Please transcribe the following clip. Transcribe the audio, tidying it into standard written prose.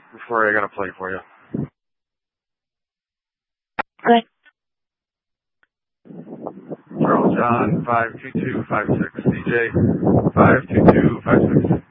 before I got to play for you. Good. Charles John 52256. DJ 52256.